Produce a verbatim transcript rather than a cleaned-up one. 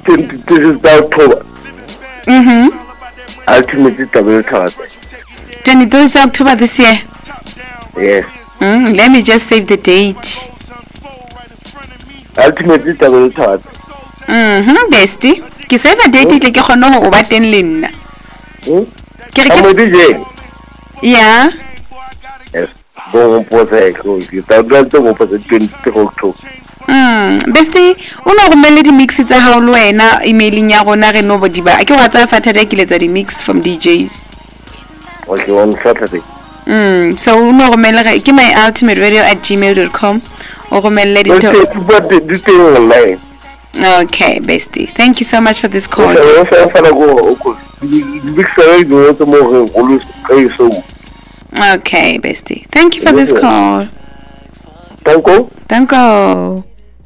twenty-three tsa October. Mhm. Ultimate double thought. twenty-third October this year. Yes. Mm, let me just save the date. Ultimate double thought. Mhm, bestie. Ke save the date le ke kgone go ba teng le nna. Hmm? Ke re I'm a ke D J. Yeah. Yes. Go pose go. You tell them to pose twenty-three October. Mm, bestie, o no romele di mix tsa hao le wena emailing ya rona re no bo di ba. Ke wa tsa Saturday ke letsa di mix from D Js. Okay, on Saturday. Mm, so o no romele re ke my ultimate radio at gmail dot com. O romele di Okay, but the thing online. Okay, bestie. Thank you so much for this call. Okay, so I'm gonna go. Big sorry, go to more always pay so. Okay, bestie. Thank you for this call. Thank you. Thank you.